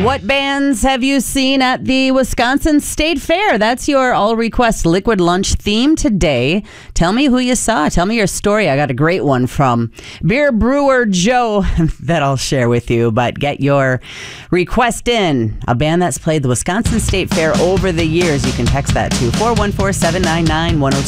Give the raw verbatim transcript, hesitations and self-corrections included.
What bands have you seen at the Wisconsin State Fair? That's your all-request Liquid Lunch theme today. Tell me who you saw. Tell me your story. I got a great one from Beer Brewer Joe that I'll share with you. But get your request in. A band that's played the Wisconsin State Fair over the years. You can text that to four one four, seven nine nine, one oh two.